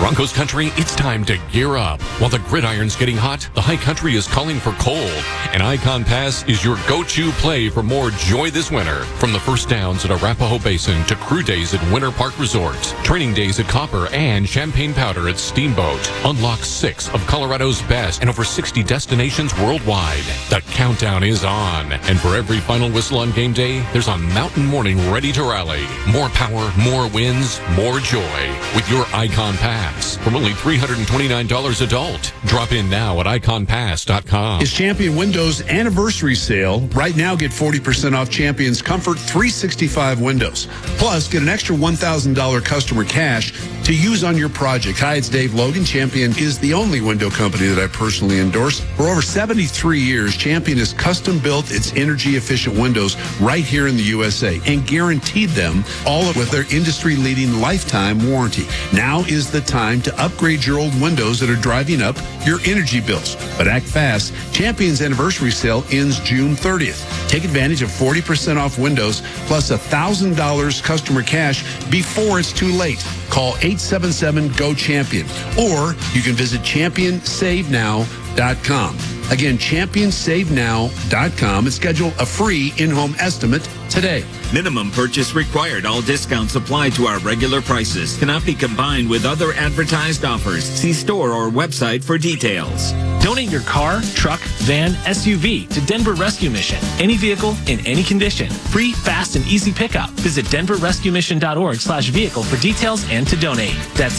Broncos country, it's time to gear up. While the gridiron's getting hot, the high country is calling for cold. And Icon Pass is your go-to play for more joy this winter. From the first downs at Arapahoe Basin to crew days at Winter Park Resort, training days at Copper and Champagne Powder at Steamboat. Unlock 6 of Colorado's best and over 60 destinations worldwide. The countdown is on. And for every final whistle on game day, there's a mountain morning ready to rally. More power, more wins, more joy with your Icon Pass from only $329 adult. Drop in now at iconpass.com. It's Champion Windows anniversary sale. Right now, get 40% off Champion's Comfort 365 windows. Plus, get an extra $1,000 customer cash to use on your project. Hi, it's Dave Logan. Champion is the only window company that I personally endorse. For over 73 years, Champion has custom built its energy efficient windows right here in the USA and guaranteed them all with their industry leading lifetime warranty. Now is the time to upgrade your old windows that are driving up your energy bills. But act fast. Champion's anniversary sale ends June 30th. Take advantage of 40% off windows plus $1,000 customer cash before it's too late. Call 877-GO-CHAMPION or you can visit ChampionSaveNow.com. Again, ChampionSaveNow.com and schedule a free in-home estimate today. Minimum purchase required. All discounts apply to our regular prices. Cannot be combined with other advertised offers. See store or website for details. Donate your car, truck, van, SUV to Denver Rescue Mission. Any vehicle in any condition. Free, fast, and easy pickup. Visit denverrescuemission.org/vehicle for details and to donate. That's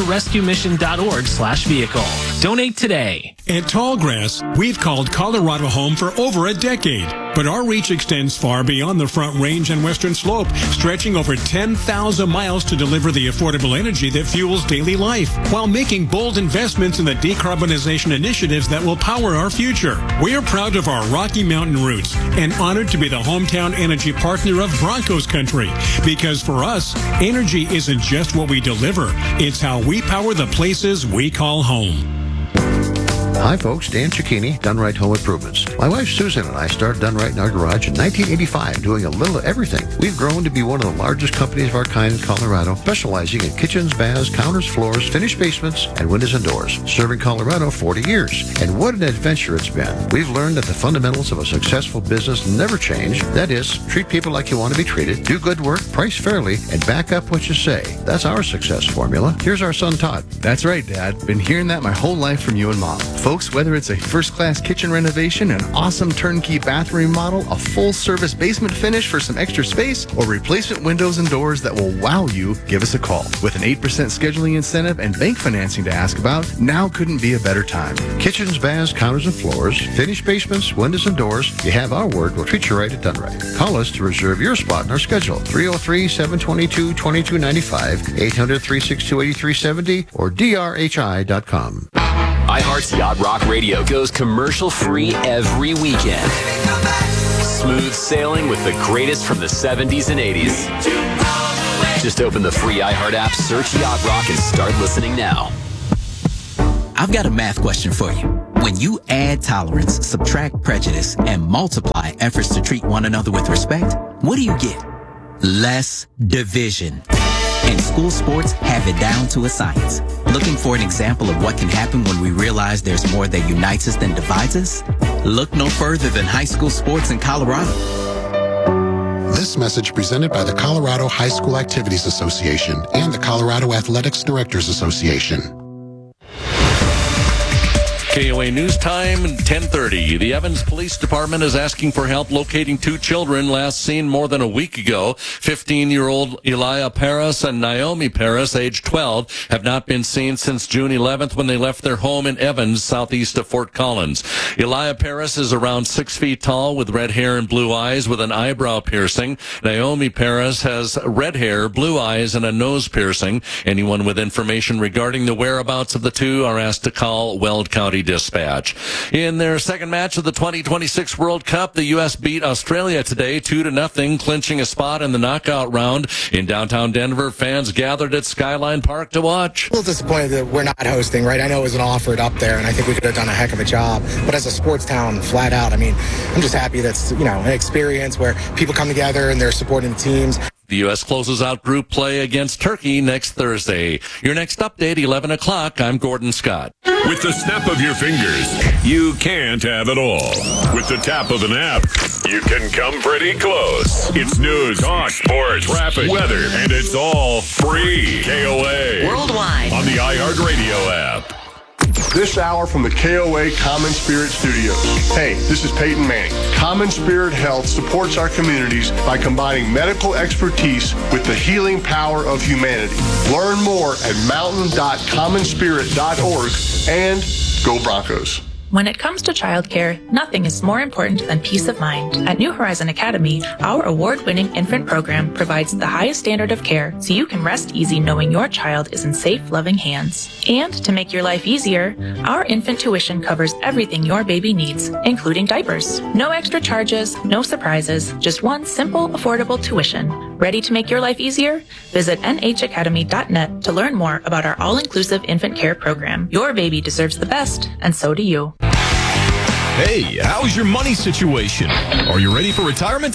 denverrescuemission.org/vehicle. Donate today. At Tallgrass, we've called Colorado home for over a decade. But our reach extends far beyond the Front Range and Western Slope, stretching over 10,000 miles to deliver the affordable energy that fuels daily life, while making bold investments in the decarbonization initiatives that will power our future. We are proud of our Rocky Mountain roots and honored to be the hometown energy partner of Broncos country. Because for us, energy isn't just what we deliver, it's how we power the places we call home. Hi folks, Dan Cicchini, Done Right Home Improvements. My wife Susan and I started Done Right in our garage in 1985, doing a little of everything. We've grown to be one of the largest companies of our kind in Colorado, specializing in kitchens, baths, counters, floors, finished basements, and windows and doors. Serving Colorado 40 years. And what an adventure it's been. We've learned that the fundamentals of a successful business never change. That is, treat people like you want to be treated, do good work, price fairly, and back up what you say. That's our success formula. Here's our son Todd. That's right, Dad. Been hearing that my whole life from you and Mom. Folks, whether it's a first-class kitchen renovation, an awesome turnkey bathroom remodel, a full-service basement finish for some extra space, or replacement windows and doors that will wow you, give us a call. With an 8% scheduling incentive and bank financing to ask about, now couldn't be a better time. Kitchens, baths, counters, and floors, finished basements, windows, and doors. You have our word. We'll treat you right at Done Right. Call us to reserve your spot in our schedule. 303-722-2295, 800-362-8370, or drhi.com. iHeart's Yacht Rock Radio goes commercial-free every weekend. Smooth sailing with the greatest from the 70s and 80s. Just open the free iHeart app, search Yacht Rock, and start listening now. I've got a math question for you. When you add tolerance, subtract prejudice, and multiply efforts to treat one another with respect, what do you get? Less division. And school sports have it down to a science. Looking for an example of what can happen when we realize there's more that unites us than divides us? Look no further than high school sports in Colorado. This message presented by the Colorado High School Activities Association and the Colorado Athletics Directors Association. KOA News Time, 10:30. The Evans Police Department is asking for help locating 2 children last seen more than a week ago. 15-year-old Elia Paris and Naomi Paris, age 12, have not been seen since June 11th when they left their home in Evans, southeast of Fort Collins. Elia Paris is around 6 feet tall with red hair and blue eyes with an eyebrow piercing. Naomi Paris has red hair, blue eyes, and a nose piercing. Anyone with information regarding the whereabouts of the two are asked to call Weld County Dispatch. In their second match of the 2026 World Cup, the U.S. beat Australia today 2-0, clinching a spot in the knockout round. In downtown Denver, fans gathered at Skyline Park to watch. A little disappointed that we're not hosting, right? I know it was an offered up there, and I think we could have done a heck of a job. But as a sports town, flat out, I mean, I'm just happy that's, an experience where people come together and they're supporting the teams. The U.S. closes out group play against Turkey next Thursday. Your next update, 11 o'clock. I'm Gordon Scott. With the snap of your fingers, you can't have it all. With the tap of an app, you can come pretty close. It's news, talk, sports, traffic, weather, and it's all free. KOA. Worldwide. On the iHeartRadio app. This hour from the KOA Common Spirit Studios. Hey, this is Peyton Manning. Common Spirit Health supports our communities by combining medical expertise with the healing power of humanity. Learn more at mountain.commonspirit.org and go Broncos. When it comes to childcare, nothing is more important than peace of mind. At New Horizon Academy, our award-winning infant program provides the highest standard of care so you can rest easy knowing your child is in safe, loving hands. And to make your life easier, our infant tuition covers everything your baby needs, including diapers. No extra charges, no surprises, just one simple, affordable tuition. Ready to make your life easier? Visit nhacademy.net to learn more about our all-inclusive infant care program. Your baby deserves the best, and so do you. Hey, how's your money situation? Are you ready for retirement?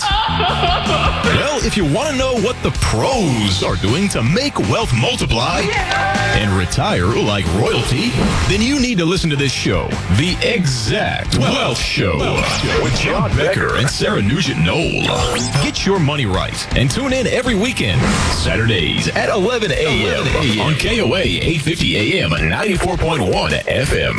Well, if you want to know what the pros are doing to make wealth multiply and retire like royalty, then you need to listen to this show, The Exact Wealth Show, with John Becker and Sarah Nugent-Knoll. Get your money right and tune in every weekend, Saturdays at 11 a.m. on KOA 850 AM 94.1 FM.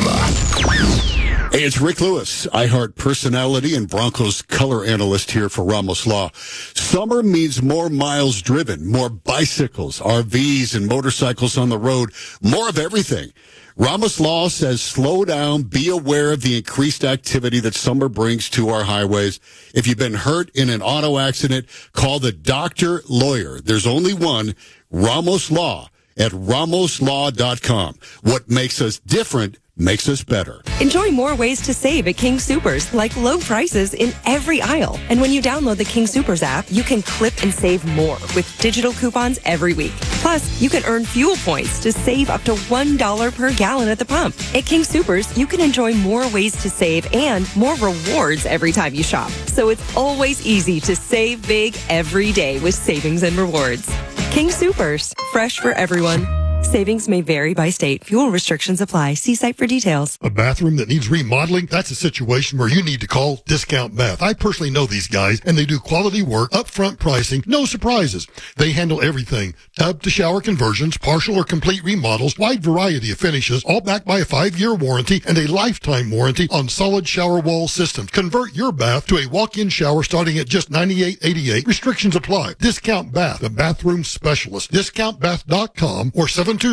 Hey, it's Rick Lewis, iHeart personality and Broncos color analyst here for Ramos Law. Summer means more miles driven, more bicycles, RVs, and motorcycles on the road, more of everything. Ramos Law says slow down, be aware of the increased activity that summer brings to our highways. If you've been hurt in an auto accident, call the doctor lawyer. There's only one, Ramos Law, at ramoslaw.com. What makes us different makes us better. Enjoy more ways to save at King Soopers, like low prices in every aisle. And when you download the King Soopers app, you can clip and save more with digital coupons every week. Plus, you can earn fuel points to save up to $1 per gallon at the pump. At King Soopers, you can enjoy more ways to save and more rewards every time you shop. So it's always easy to save big every day with savings and rewards. King Soopers, fresh for everyone. Savings may vary by state. Fuel restrictions apply. See site for details. A bathroom that needs remodeling? That's a situation where you need to call Discount Bath. I personally know these guys, and they do quality work, upfront pricing, no surprises. They handle everything. Tub to shower conversions, partial or complete remodels, wide variety of finishes, all backed by a 5-year warranty and a lifetime warranty on solid shower wall systems. Convert your bath to a walk-in shower starting at just $98.88. Restrictions apply. Discount Bath, the bathroom specialist. DiscountBath.com or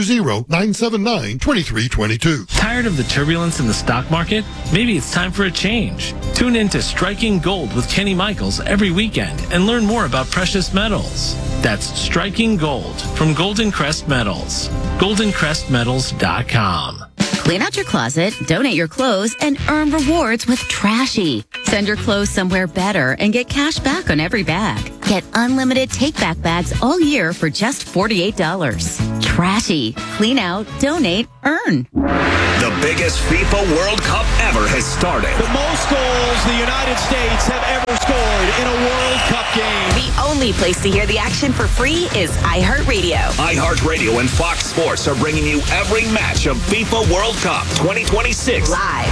720-979-2322. Tired of the turbulence in the stock market? Maybe it's time for a change. Tune in to Striking Gold with Kenny Michaels every weekend and learn more about precious metals. That's Striking Gold from Golden Crest Metals. GoldenCrestMetals.com. Clean out your closet, donate your clothes, and earn rewards with Trashy. Send your clothes somewhere better and get cash back on every bag. Get unlimited take-back bags all year for just $48. Trashy. Clean out, donate, earn. The biggest FIFA World Cup ever has started. The most goals the United States have ever scored in a World Cup game. The only place to hear the action for free is iHeartRadio. iHeartRadio and Fox Sports are bringing you every match of FIFA World Cup 2026 live.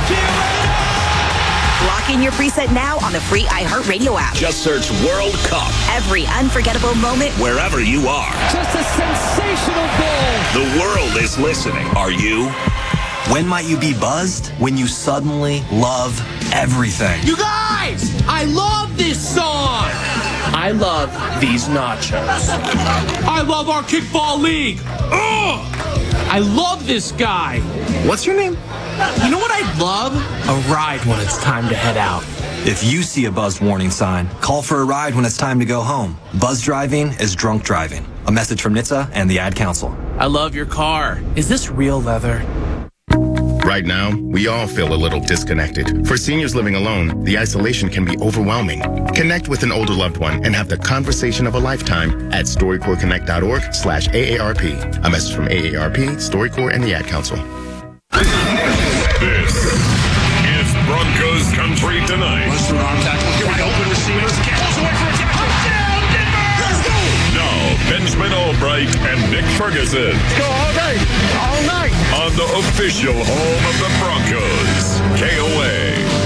Lock in your preset now on the free iHeartRadio app. Just search World Cup. Every unforgettable moment, wherever you are. Just a sensational goal. The world is listening. Are you? When might you be buzzed? When you suddenly love everything. You guys, I love this song. I love these nachos. I love our kickball league. Ugh! I love this guy. What's your name? You know what I'd love? A ride when it's time to head out. If you see a buzzed warning sign, call for a ride when it's time to go home. Buzz driving is drunk driving. A message from NHTSA and the Ad Council. I love your car. Is this real leather? Right now, we all feel a little disconnected. For seniors living alone, the isolation can be overwhelming. Connect with an older loved one and have the conversation of a lifetime at StoryCorreConnect.org/AARP. A message from AARP, StoryCorps, and the Ad Council. This is Broncos Country Tonight. Open receivers. Pulls away for a touchdown. Denver! Let's go! Now, Benjamin Albright and Nick Ferguson. Go all day, all night. On the official home of the Broncos, KOA.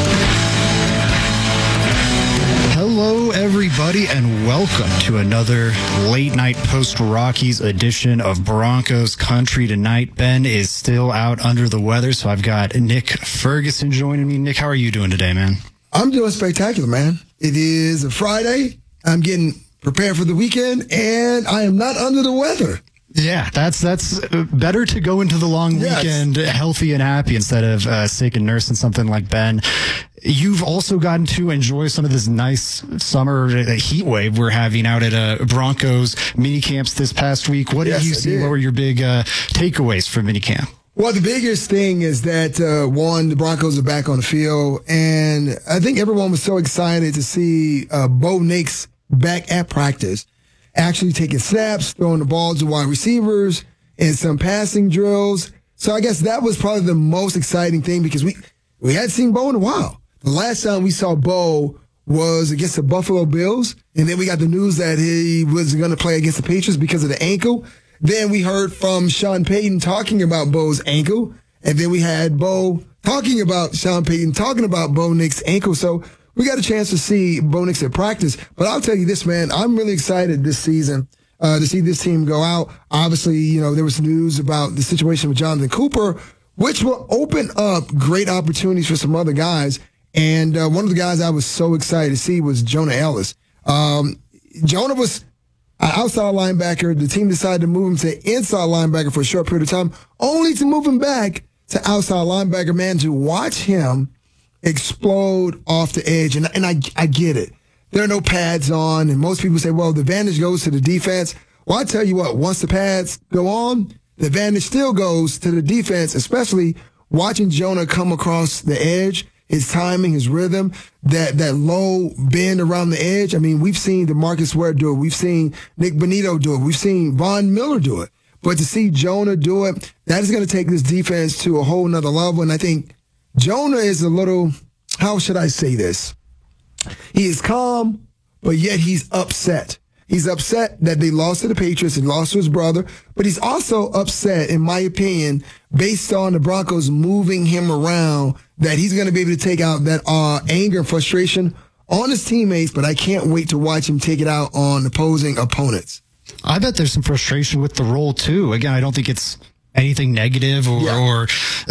Hello, everybody, and welcome to another late night post-Rockies edition of Broncos Country tonight. Ben is still out under the weather, so I've got Nick Ferguson joining me. Nick, how are you doing today, man? I'm doing spectacular, man. It is a Friday. I'm getting prepared for the weekend, and I am not under the weather. Yeah, that's better to go into the long weekend healthy and happy instead of sick and nursing something like Ben. You've also gotten to enjoy some of this nice summer heat wave we're having out at Broncos mini camps this past week. What did you see? What were your big takeaways from mini camp? Well, the biggest thing is that, one, the Broncos are back on the field, and I think everyone was so excited to see Bo Nix back at practice, actually taking snaps, throwing the ball to wide receivers, and some passing drills. So I guess that was probably the most exciting thing because we hadn't seen Bo in a while. The last time we saw Bo was against the Buffalo Bills, and then we got the news that he was going to play against the Patriots because of the ankle. Then we heard from Sean Payton talking about Bo's ankle, and then we had Bo talking about Sean Payton talking about Bo Nix's ankle. So we got a chance to see Bo Nix at practice. But I'll tell you this, man, I'm really excited this season to see this team go out. Obviously, you know, there was news about the situation with Jonathan Cooper, which will open up great opportunities for some other guys. And one of the guys I was so excited to see was Jonah Ellis. Jonah was an outside linebacker. The team decided to move him to inside linebacker for a short period of time, only to move him back to outside linebacker, man, to watch him explode off the edge. And I get it. There are no pads on, and most people say, well, the advantage goes to the defense. Well, I tell you what, once the pads go on, the advantage still goes to the defense, especially watching Jonah come across the edge. His timing, his rhythm, that low bend around the edge. I mean, we've seen DeMarcus Ware do it. We've seen Nick Bonitto do it. We've seen Von Miller do it. But to see Jonah do it, that is going to take this defense to a whole nother level. And I think Jonah is a little, how should I say this? He is calm, but yet he's upset. He's upset that they lost to the Patriots and lost to his brother, but he's also upset, in my opinion, based on the Broncos moving him around, that he's going to be able to take out that anger and frustration on his teammates, but I can't wait to watch him take it out on opposing opponents. I bet there's some frustration with the role, too. Again, I don't think it's anything negative or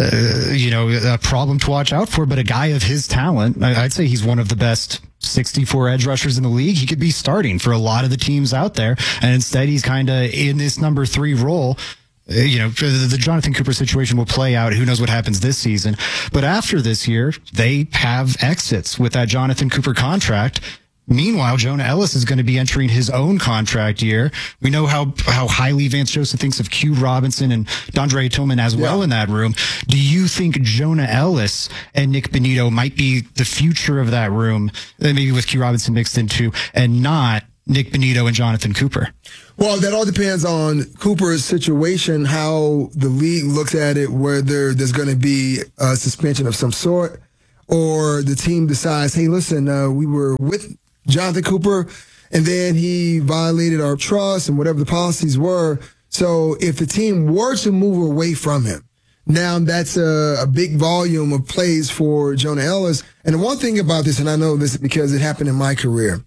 a problem to watch out for, but a guy of his talent, I'd say he's one of the best 64 edge rushers in the league. He could be starting for a lot of the teams out there, and instead he's kind of in this number 3 role. The Jonathan Cooper situation will play out. Who knows what happens this season? But after this year, they have exits with that Jonathan Cooper contract. Meanwhile, Jonah Ellis is going to be entering his own contract year. We know how highly Vance Joseph thinks of Q Robinson and Dondre Tillman as well in that room. Do you think Jonah Ellis and Nick Bonitto might be the future of that room, maybe with Q Robinson mixed into, and not Nick Bonitto and Jonathan Cooper? Well, that all depends on Cooper's situation, how the league looks at it, whether there's going to be a suspension of some sort, or the team decides, hey, listen, we were with Jonathan Cooper, and then he violated our trust and whatever the policies were. So if the team were to move away from him, now that's a big volume of plays for Jonah Ellis. And the one thing about this, and I know this because it happened in my career,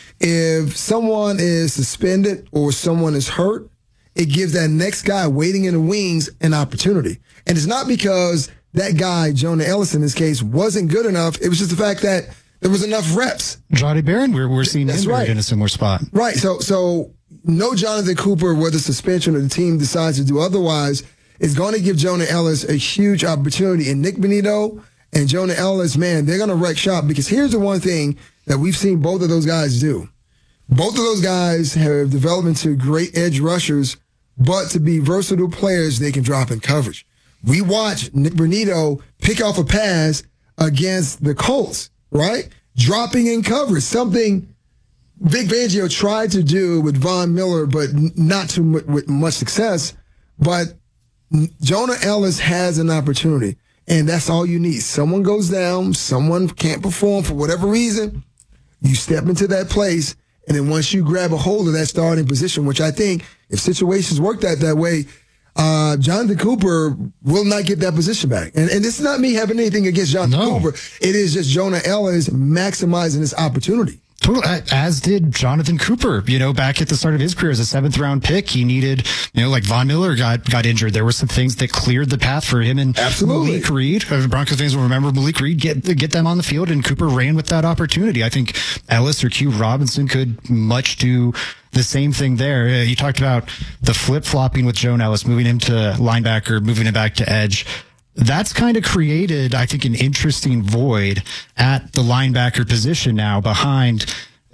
if someone is suspended or someone is hurt, it gives that next guy waiting in the wings an opportunity. And it's not because that guy, Jonah Ellis in this case, wasn't good enough. It was just the fact that there was enough reps. Jody Barron, we're seeing him in a similar spot. Right. So no Jonathan Cooper, whether suspension or the team decides to do otherwise, is going to give Jonah Ellis a huge opportunity. And Nick Bonitto and Jonah Ellis, man, they're going to wreck shop, because here's the one thing that we've seen both of those guys do. Both of those guys have developed into great edge rushers, but to be versatile players, they can drop in coverage. We watched Nick Bonitto pick off a pass against the Colts, right? Dropping in coverage, something Vic Fangio tried to do with Von Miller, but not with much success. But Jonah Ellis has an opportunity, and that's all you need. Someone goes down, someone can't perform for whatever reason, you step into that place And then once you grab a hold of that starting position, which I think if situations worked out that way, Jonathan Cooper will not get that position back. And this is not me having anything against Jonathan Cooper. It is just Jonah Ellis maximizing this opportunity. Totally, as did Jonathan Cooper, back at the start of his career as a 7th-round pick. He needed, like Von Miller got injured. There were some things that cleared the path for him and Malik Reed. Broncos fans will remember Malik Reed, get them on the field, and Cooper ran with that opportunity. I think Ellis or Q Robinson could much do the same thing there. You talked about the flip-flopping with Jonah Ellis, moving him to linebacker, moving him back to edge. That's kind of created, I think, an interesting void at the linebacker position now behind,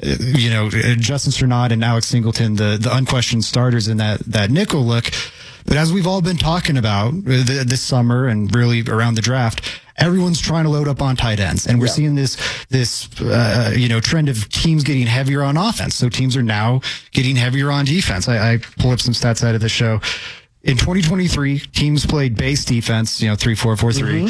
Justin Strnad and Alex Singleton, the unquestioned starters in that nickel look. But as we've all been talking about this summer and really around the draft, everyone's trying to load up on tight ends. And we're seeing this trend of teams getting heavier on offense. So teams are now getting heavier on defense. I pulled up some stats out of the show. In 2023, teams played base defense, 3-4-4-3,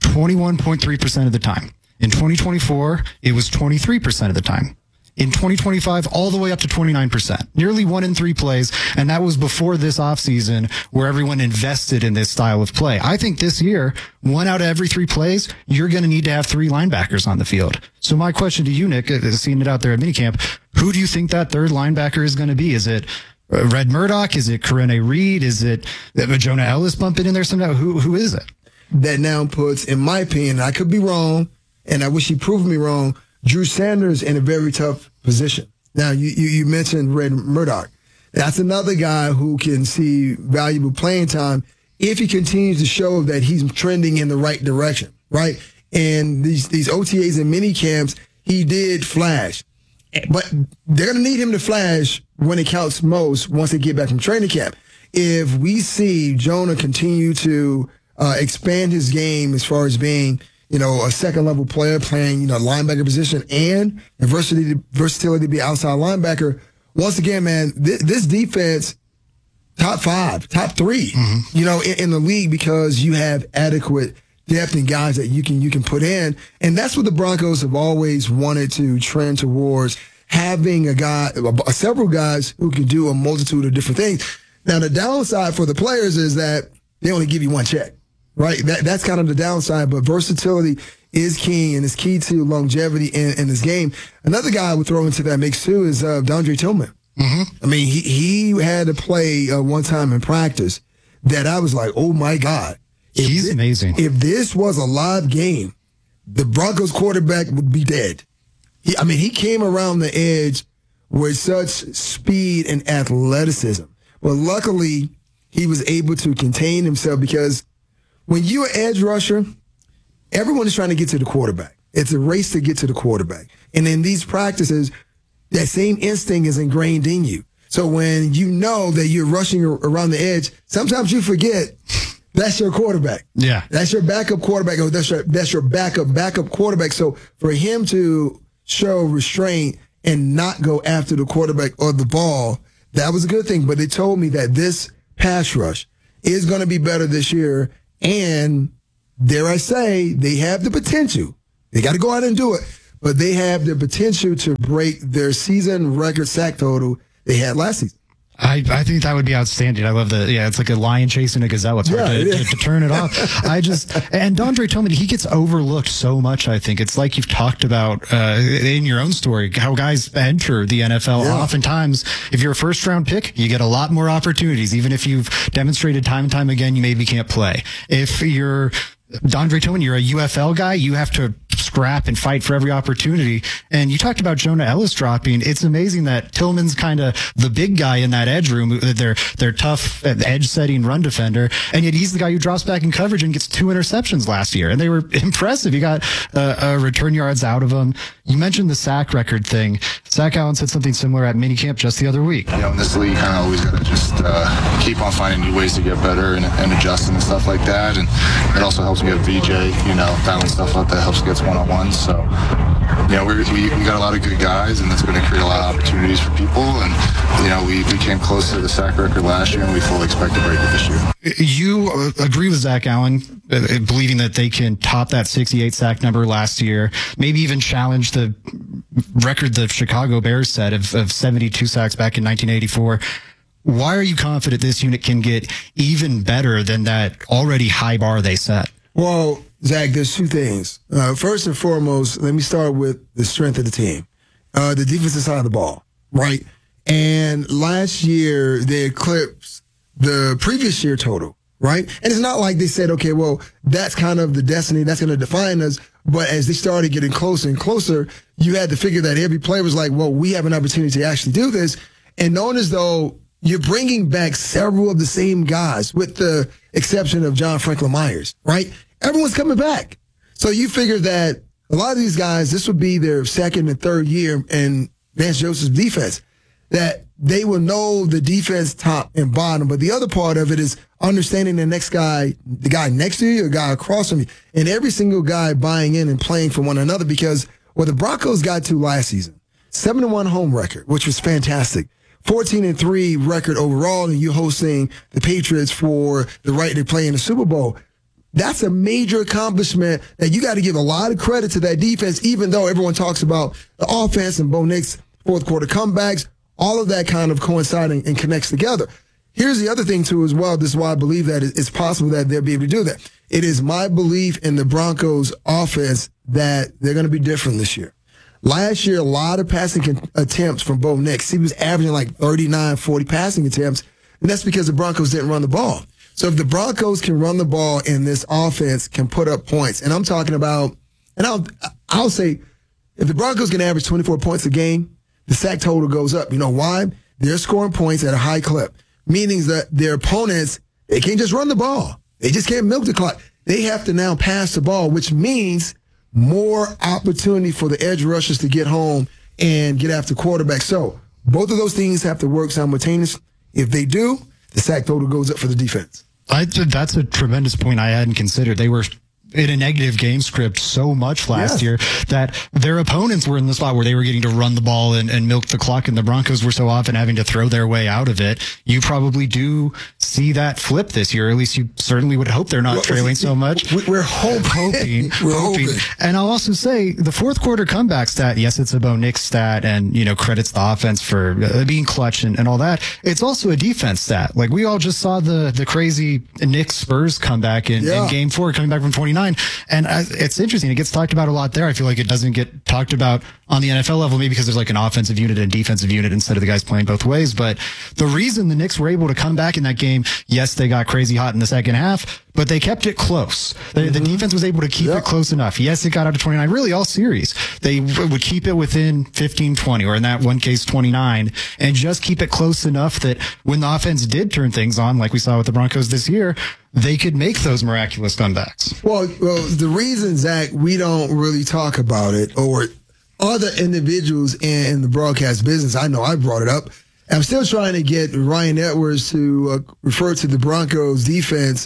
21.3% of the time. In 2024, it was 23% of the time. In 2025, all the way up to 29%, nearly 1 in 3 plays. And that was before this offseason where everyone invested in this style of play. I think this year, 1 out of every 3 plays, you're going to need to have 3 linebackers on the field. So my question to you, Nick, seeing it out there at minicamp, who do you think that 3rd linebacker is going to be? Is it Red Murdoch? Is it Karene Reed? Is it Jonah Ellis bumping in there somehow? Who is it? That now puts, in my opinion, I could be wrong, and I wish he proved me wrong, Drew Sanders in a very tough position. Now, you mentioned Red Murdoch. That's another guy who can see valuable playing time if he continues to show that he's trending in the right direction, right? And these OTAs and mini camps, he did flash. But they're going to need him to flash when it counts most once they get back from training camp. If we see Jonah continue to expand his game as far as being, a second-level player playing, linebacker position and the versatility to be outside linebacker, once again, man, this defense, top 5, top 3, in the league because you have adequate depth and guys that you can put in. And that's what the Broncos have always wanted to trend towards, having several guys who can do a multitude of different things. Now, the downside for the players is that they only give you 1 check, right? That's kind of the downside, but versatility is key and is key to longevity in this game. Another guy I would throw into that mix too is Dondre Tillman. I mean, he had to play one time in practice that I was like, oh my God. He's amazing. If this was a live game, the Broncos quarterback would be dead. He came around the edge with such speed and athleticism. Well, luckily, he was able to contain himself because when you're an edge rusher, everyone is trying to get to the quarterback. It's a race to get to the quarterback. And in these practices, that same instinct is ingrained in you. So when you know that you're rushing around the edge, sometimes you forget that's your quarterback. Yeah. That's your backup quarterback. Or that's your backup quarterback. So for him to show restraint and not go after the quarterback or the ball, that was a good thing. But they told me that this pass rush is going to be better this year. And dare I say, they have the potential. They got to go out and do it. But they have the potential to break their season record sack total they had last season. I think that would be outstanding. I love it's like a lion chasing a gazelle. It's hard to turn it off. And Dondre Tillman, he gets overlooked so much, I think. It's like you've talked about in your own story, how guys enter the NFL. Yeah. Oftentimes, if you're a first-round pick, you get a lot more opportunities. Even if you've demonstrated time and time again, you maybe can't play. If you're Dondre Tillman, you're a UFL guy, you have to scrap and fight for every opportunity. And you talked about Jonah Ellis dropping. It's amazing that Tillman's kind of the big guy in that edge room. They're tough edge setting run defender. And yet he's the guy who drops back in coverage and gets 2 interceptions last year. And they were impressive. You got return yards out of him. You mentioned the sack record thing. Zach Allen said something similar at minicamp just the other week. In this league, kind of always got to just keep on finding new ways to get better and adjusting and stuff like that. And it also helps me get VJ, dialing stuff up that helps get one-on-ones. So, we got a lot of good guys, and that's going to create a lot of opportunities for people. And, we came close to the sack record last year, and we fully expect to break it this year. You agree with Zach Allen believing that they can top that 68 sack number last year, maybe even challenge the record the Chicago Bears set of 72 sacks back in 1984. Why are you confident this unit can get even better than that already high bar they set? Well, Zach, there's two things. First and foremost, let me start with the strength of the team. The defensive side of the ball, right? And last year, they eclipsed the previous year total, right? And it's not like they said, okay, well, that's kind of the destiny that's going to define us. But as they started getting closer and closer, you had to figure that every player was like, well, we have an opportunity to actually do this. And knowing as though you're bringing back several of the same guys, with the exception of John Franklin Myers, right? Everyone's coming back. So you figure that a lot of these guys, this would be their second and third year in Vance Joseph's defense, that they will know the defense top and bottom. But the other part of it is understanding the next guy, the guy next to you, the guy across from you, and every single guy buying in and playing for one another. Because what the Broncos got to last season, 7-1 home record, which was fantastic. 14-3 record overall, and you hosting the Patriots for the right to play in the Super Bowl. That's a major accomplishment that you got to give a lot of credit to that defense, even though everyone talks about the offense and Bo Nix fourth quarter comebacks. All of that kind of coinciding and connects together. Here's the other thing, too, as well. This is why I believe that it's possible that they'll be able to do that. It is my belief in the Broncos offense that they're going to be different this year. Last year, a lot of passing attempts from Bo Nix. He was averaging like 39, 40 passing attempts, and that's because the Broncos didn't run the ball. So if the Broncos can run the ball and this offense can put up points, and I'm talking about, and I'll say, if the Broncos can average 24 points a game, the sack total goes up. You know why? They're scoring points at a high clip, meaning that their opponents, they can't just run the ball. They just can't milk the clock. They have to now pass the ball, which means more opportunity for the edge rushers to get home and get after quarterback. So both of those things have to work simultaneously. If they do, the sack total goes up for the defense. That's a tremendous point I hadn't considered. They were in a negative game script so much last year that their opponents were in the spot where they were getting to run the ball and milk the clock, and the Broncos were so often having to throw their way out of it. You probably do see that flip this year. At least you certainly would hope they're not trailing so much. We're hoping. We're hoping. And I'll also say the fourth quarter comeback stat, yes, it's a Bo Nix stat and, credits the offense for being clutch and all that. It's also a defense stat. Like we all just saw the crazy Knicks Spurs comeback in game 4, coming back from 29. And it's interesting. It gets talked about a lot there. I feel like it doesn't get talked about on the NFL level, maybe because there's like an offensive unit and defensive unit instead of the guys playing both ways. But the reason the Knicks were able to come back in that game, yes, they got crazy hot in the second half, but they kept it close. The defense was able to keep it close enough. Yes, it got out to 29. Really, all series, they would keep it within 15, 20, or in that one case, 29, and just keep it close enough that when the offense did turn things on, like we saw with the Broncos this year, they could make those miraculous comebacks. Well, the reason, Zach, we don't really talk about it, or other individuals in the broadcast business, I know I brought it up. I'm still trying to get Ryan Edwards to refer to the Broncos defense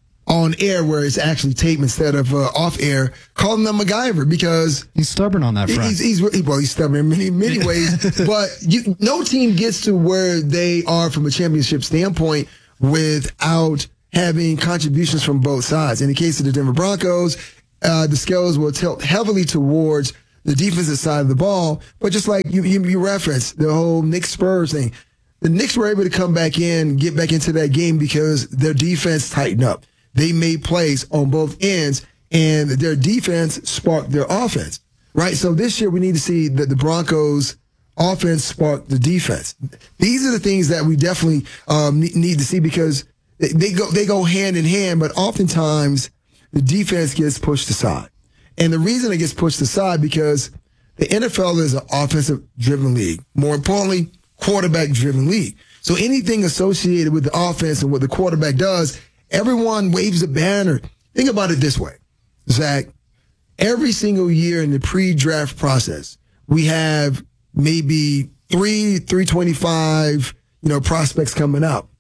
on air where it's actually taped instead of off air, calling them MacGyver, because he's stubborn on that front. He's stubborn in many ways, but no team gets to where they are from a championship standpoint without having contributions from both sides. In the case of the Denver Broncos, the scales will tilt heavily towards the defensive side of the ball. But just like you referenced the whole Knicks Spurs thing, the Knicks were able to come back in, get back into that game because their defense tightened up. They made plays on both ends, and their defense sparked their offense, right? So this year we need to see that the Broncos offense spark the defense. These are the things that we definitely need to see, because they go hand in hand, but oftentimes the defense gets pushed aside. And the reason it gets pushed aside because the NFL is an offensive-driven league. More importantly, quarterback-driven league. So anything associated with the offense and what the quarterback does, everyone waves a banner. Think about it this way, Zach. Every single year in the pre-draft process, we have maybe 325, prospects coming out.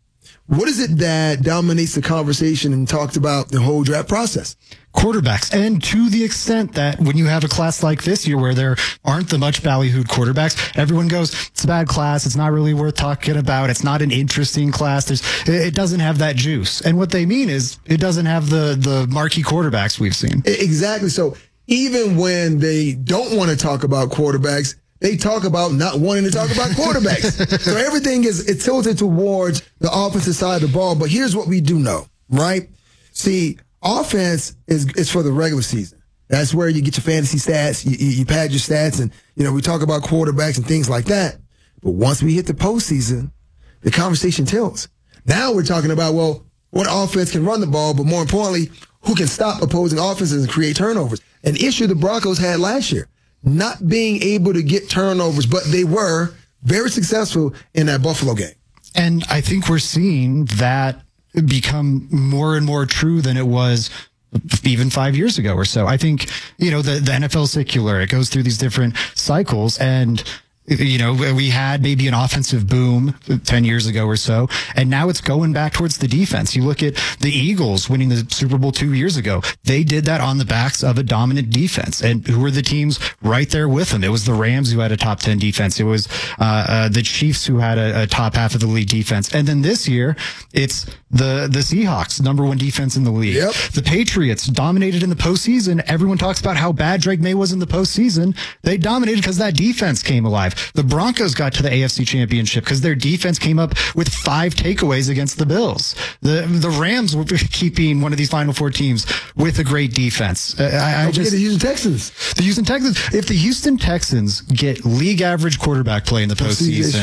what is it that dominates the conversation and talks about the whole draft process? Quarterbacks. And to the extent that when you have a class like this year where there aren't the much ballyhooed quarterbacks, everyone goes, it's a bad class. It's not really worth talking about. It's not an interesting class. It doesn't have that juice. And what they mean is it doesn't have the marquee quarterbacks we've seen. Exactly. So even when they don't want to talk about quarterbacks, they talk about not wanting to talk about quarterbacks. So everything is tilted towards the offensive side of the ball. But here's what we do know, right? See, offense is for the regular season. That's where you get your fantasy stats, you pad your stats, and we talk about quarterbacks and things like that. But once we hit the postseason, the conversation tilts. Now we're talking about, well, what offense can run the ball, but more importantly, who can stop opposing offenses and create turnovers. An issue the Broncos had last year, not being able to get turnovers, but they were very successful in that Buffalo game. And I think we're seeing that become more and more true than it was even 5 years ago or so. I think, the NFL is secular. It goes through these different cycles, and we had maybe an offensive boom 10 years ago or so, and now it's going back towards the defense. You look at the Eagles winning the Super Bowl 2 years ago. They did that on the backs of a dominant defense. And who were the teams right there with them? It was the Rams who had a top 10 defense. It was the Chiefs who had a top half of the league defense. And then this year, it's the Seahawks, number one defense in the league. Yep. The Patriots dominated in the postseason. Everyone talks about how bad Drake May was in the postseason. They dominated because that defense came alive. The Broncos got to the AFC Championship because their defense came up with 5 takeaways against the Bills. The Rams were keeping one of these Final Four teams with a great defense. Don't forget the Houston Texans. The Houston Texans. If the Houston Texans get league average quarterback play in the postseason,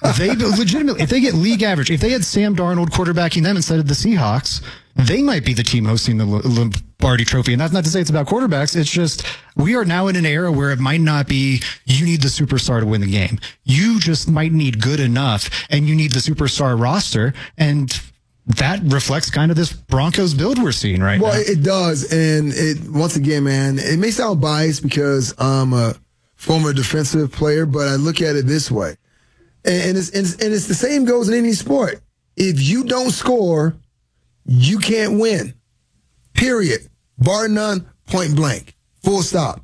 if they get league average, if they had Sam Darnold quarterbacking them instead of the Seahawks, they might be the team hosting the Lombardi Trophy. And that's not to say it's about quarterbacks. It's just we are now in an era where it might not be you need the superstar to win the game. You just might need good enough, and you need the superstar roster. And that reflects kind of this Broncos build we're seeing right now. Well, it does. And once again, man, it may sound biased because I'm a former defensive player, but I look at it this way. And it's the same goes in any sport. If you don't score, you can't win. Period. Bar none, point blank. Full stop.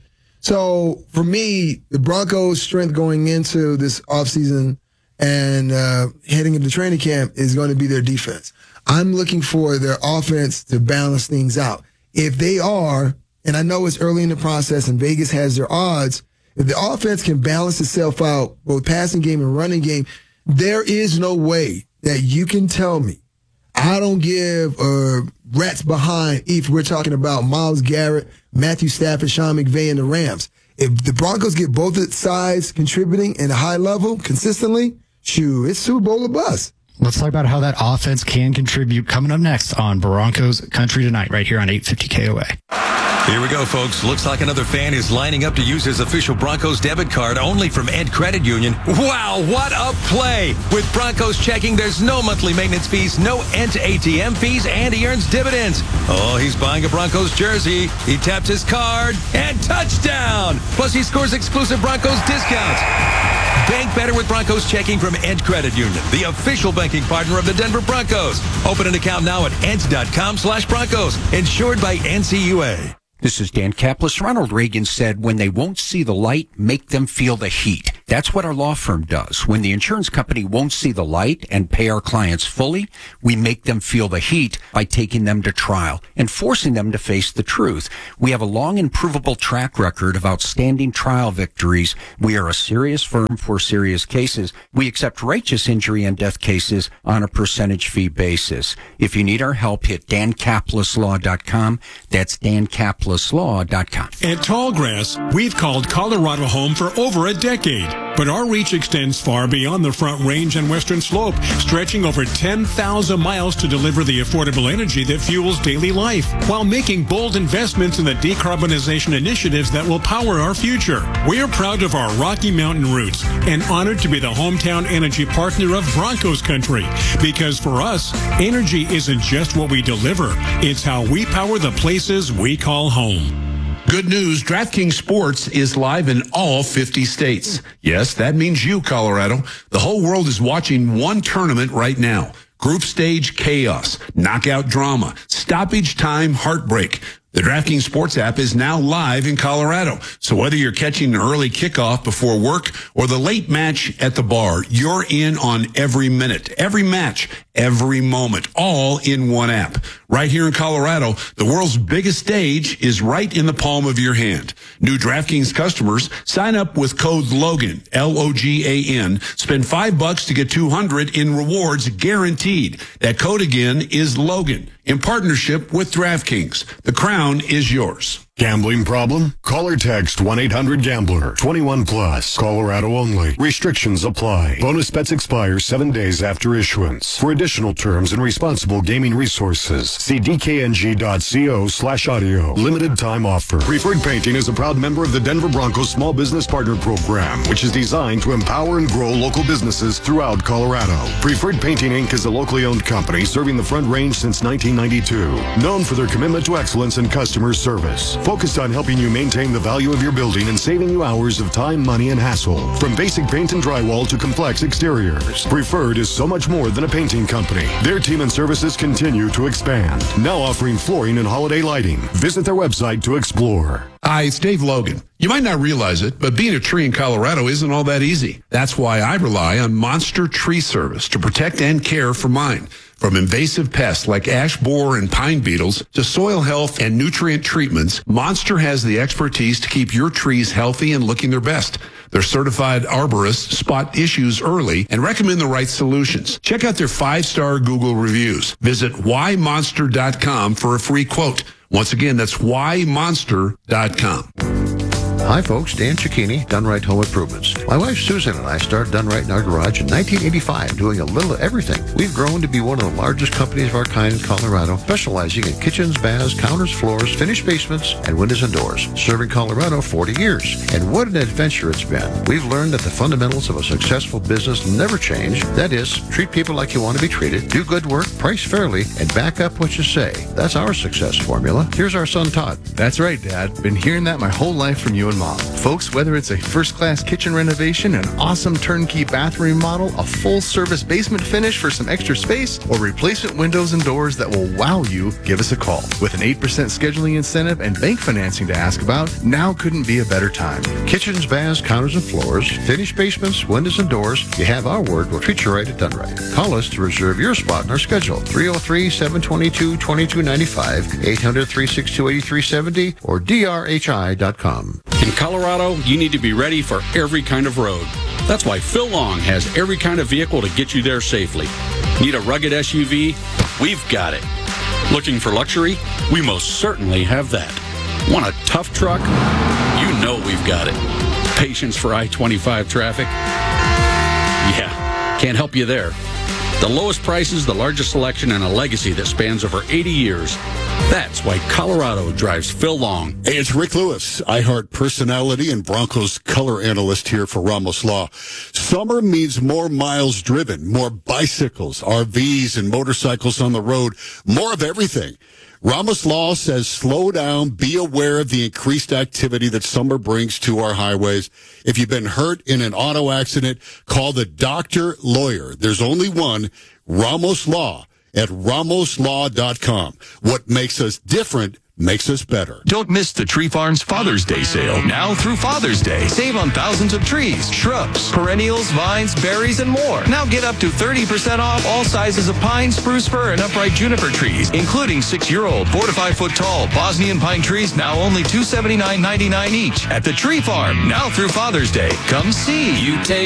So for me, the Broncos' strength going into this offseason and heading into training camp is going to be their defense. I'm looking for their offense to balance things out. If they are, and I know it's early in the process and Vegas has their odds, if the offense can balance itself out, both passing game and running game, there is no way that you can tell me I don't give rats behind if we're talking about Myles Garrett, Matthew Stafford, Sean McVay, and the Rams. If the Broncos get both sides contributing at a high level consistently, it's Super Bowl or bust. Let's talk about how that offense can contribute coming up next on Broncos Country Tonight right here on 850 KOA. Here we go, folks. Looks like another fan is lining up to use his official Broncos debit card only from Ed Credit Union. Wow, what a play! With Broncos checking, there's no monthly maintenance fees, no Ent ATM fees, and he earns dividends. Oh, he's buying a Broncos jersey. He taps his card, and touchdown! Plus, he scores exclusive Broncos discounts. Bank better with Broncos checking from Ent Credit Union, the official banking partner of the Denver Broncos. Open an account now at ent.com/Broncos. Insured by NCUA. This is Dan Kaplis. Ronald Reagan said, when they won't see the light, make them feel the heat. That's what our law firm does. When the insurance company won't see the light and pay our clients fully, we make them feel the heat by taking them to trial and forcing them to face the truth. We have a long and provable track record of outstanding trial victories. We are a serious firm for serious cases. We accept righteous injury and death cases on a percentage fee basis. If you need our help, hit dankapleslaw.com. That's dankapleslaw.com. At Tallgrass, we've called Colorado home for over a decade, but our reach extends far beyond the Front Range and Western Slope, stretching over 10,000 miles to deliver the affordable energy that fuels daily life, while making bold investments in the decarbonization initiatives that will power our future. We're proud of our Rocky Mountain roots and honored to be the hometown energy partner of Broncos Country, because for us, energy isn't just what we deliver, it's how we power the places we call home. Good news, DraftKings Sports is live in all 50 states. Yes, that means you, Colorado. The whole world is watching one tournament right now. group stage chaos, knockout drama, stoppage time heartbreak. The DraftKings Sports app is now live in Colorado. So whether you're catching an early kickoff before work or the late match at the bar, you're in on every minute, every match, every moment, all in one app. Right here in Colorado, the world's biggest stage is right in the palm of your hand. New DraftKings customers sign up with code LOGAN, L-O-G-A-N. Spend $5 to get $200 in rewards guaranteed. That code again is LOGAN in partnership with DraftKings. The crown is yours. Gambling problem? Call or text 1-800-GAMBLER. 21 plus. Colorado only. Restrictions apply. Bonus bets expire 7 days after issuance. For additional terms and responsible gaming resources, see dkng.co/audio. Limited time offer. Preferred Painting is a proud member of the Denver Broncos Small Business Partner Program, which is designed to empower and grow local businesses throughout Colorado. Preferred Painting Inc. is a locally owned company serving the Front Range since 1992. Known for their commitment to excellence and customer service. Focused on helping you maintain the value of your building and saving you hours of time, money, and hassle. From basic paint and drywall to complex exteriors, Preferred is so much more than a painting company. Their team and services continue to expand. Now offering flooring and holiday lighting. Visit their website to explore. Hi, it's Dave Logan. You might not realize it, but being a tree in Colorado isn't all that easy. That's why I rely on Monster Tree Service to protect and care for mine. From invasive pests like ash borer and pine beetles to soil health and nutrient treatments, Monster has the expertise to keep your trees healthy and looking their best. Their certified arborists spot issues early and recommend the right solutions. Check out their 5-star Google reviews. Visit whymonster.com for a free quote. Once again, that's whymonster.com. Hi folks, Dan Cicchini, Done Right Home Improvements. My wife Susan and I started Done Right in our garage in 1985, doing a little of everything. We've grown to be one of the largest companies of our kind in Colorado, specializing in kitchens, baths, counters, floors, finished basements, and windows and doors. Serving Colorado 40 years. And what an adventure it's been. We've learned that the fundamentals of a successful business never change. That is, treat people like you want to be treated, do good work, price fairly, and back up what you say. That's our success formula. Here's our son Todd. That's right, Dad. Been hearing that my whole life from you and Mom. Folks, whether it's a first-class kitchen renovation, an awesome turnkey bathroom model, a full-service basement finish for some extra space, or replacement windows and doors that will wow you, give us a call. With an 8% scheduling incentive and bank financing to ask about, now couldn't be a better time. Kitchens, baths, counters, and floors, finished basements, windows, and doors. You have our word. We'll treat you right at Done Right. Call us to reserve your spot in our schedule. 303-722-2295, 800-362-8370, or drhi.com. In Colorado, you need to be ready for every kind of road. That's why Phil Long has every kind of vehicle to get you there safely. Need a rugged SUV? We've got it. Looking for luxury? We most certainly have that. Want a tough truck? You know we've got it. Patience for I-25 traffic? Yeah, can't help you there. The lowest prices, the largest selection, and a legacy that spans over 80 years. That's why Colorado drives Phil Long. Hey, it's Rick Lewis, iHeart personality and Broncos color analyst here for Ramos Law. Summer means more miles driven, more bicycles, RVs, and motorcycles on the road, more of everything. Ramos Law says slow down, be aware of the increased activity that summer brings to our highways. If you've been hurt in an auto accident, call the doctor lawyer. There's only one, Ramos Law, at ramoslaw.com. What makes us different makes us better. Don't miss the Tree Farm's Father's Day sale. Now through Father's Day. Save on thousands of trees, shrubs, perennials, vines, berries, and more. Now get up to 30% off all sizes of pine, spruce, fir, and upright juniper trees, including 6-year-old, 4 to 5 foot tall Bosnian pine trees, now only $279.99 each at the Tree Farm. Now through Father's Day. Come see. You take